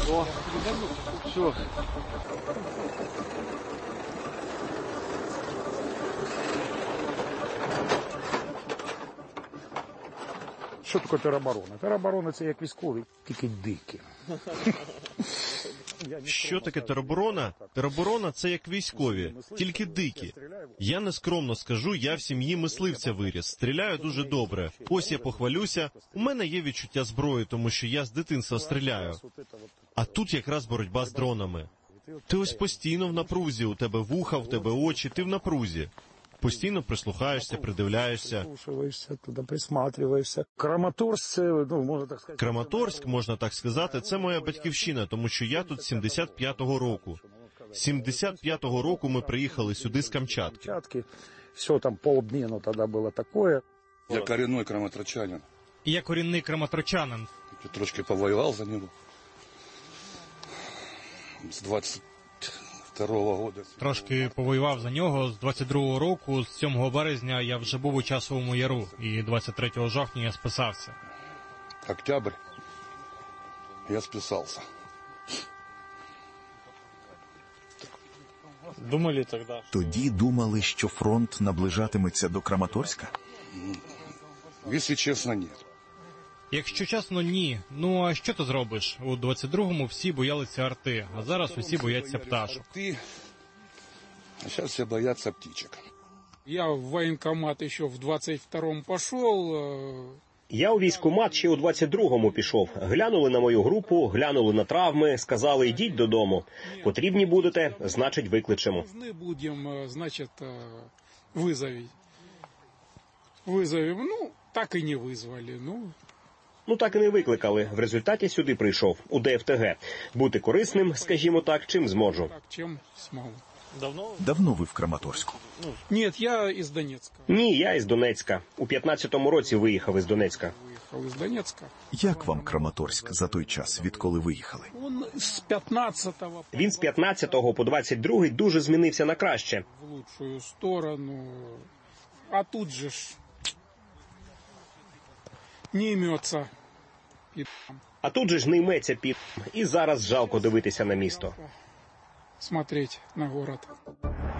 О, все. Що таке тероборона? Тероборона – це як військові, тільки дикі. Що таке тероборона? Тероборона – це як військові, тільки дикі. Я нескромно скажу, я в сім'ї мисливця виріс, стріляю дуже добре. Ось я похвалюся, у мене є відчуття зброї, тому що я з дитинства стріляю. А тут якраз боротьба з дронами. Ти ось постійно в напрузі, у тебе вуха, у тебе очі, ти в напрузі. Постійно прислухаєшся, придивляєшся. Прислухаєшся, туди присматриваєшся. Краматорськ – це, можна так сказати... Краматорськ, можна так сказати, це моя батьківщина, тому що я тут з 75-го року. З 75-го року ми приїхали сюди з Камчатки. Все там по обміну тоді було таке. Я корінний краматорчанин. Я корінний краматорчанин. Трошки повоював за нього. З 22-го року. Трошки повоював за нього з 22-го року. З 7 березня я вже був у Часовому Яру. І 23 жовтня я списався. Октябрь. Я списався. Думали тоді? Тоді думали, що фронт наближатиметься до Краматорська? Якщо чесно, ні. Якщо чесно, ні. Ну, а що ти зробиш? У 22-му всі боялися арти, а зараз усі бояться пташок. А зараз всі бояться птичок. Я в воєнкомат ще в 22-му пішов. Я у військкомат ще у 22-му пішов. Глянули на мою групу, глянули на травми, сказали, йдіть додому. Потрібні будете, значить викличемо. Будемо, значить, визовіть. Визовемо. Ну, так і не визвали. Ну, так і не викликали. В результаті сюди прийшов, у ДФТГ. Бути корисним, скажімо так, чим зможу. Так, чим зможу. Давно ви в Краматорську? Ні, я із Донецька. Ні, я із Донецька. У 15-му році виїхав із Донецька. Виїхав із Донецька. Як вам Краматорськ за той час, відколи виїхали? Він з 15-го по 22-й дуже змінився на краще. В лучшую сторону. А тут же ж не йметься. А тут же ж не йметься під. І зараз жалко дивитися на місто. Смотреть на город.